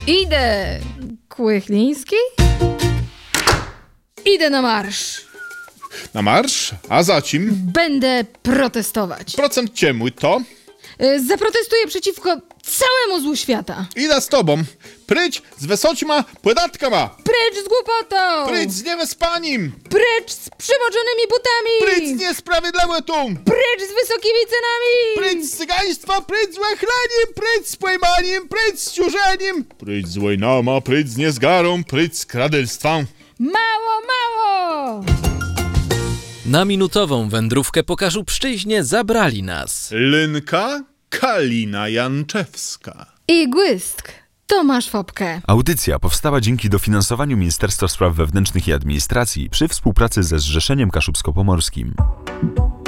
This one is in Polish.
Idę, Kłychliński. Idę na marsz. Na marsz? A za czym? Będę protestować. Procent ciemły to? Zaprotestuję przeciwko całemu złu świata. Idę z tobą. Pryć z wysocima podatkama. Precz z głupotą! Pryć z niewyspanim. Precz z przymoczonymi butami! Pryć z niesprawiedliwym. Precz z wysokimi cenami! Pryć z cygaństwa, pryć z łechleniem, pryć z pojmaniem, pryć z ciurzeniem. Pryć z wojnama, pryć z niezgarą, pryć z kradelstwem. Mało, mało! Na minutową wędrówkę po Kaszubszczyźnie zabrali nas Lynka Kalina Janczewska. I Głystk Tomasz Fopke. Audycja powstała dzięki dofinansowaniu Ministerstwa Spraw Wewnętrznych i Administracji przy współpracy ze Zrzeszeniem Kaszubsko-Pomorskim.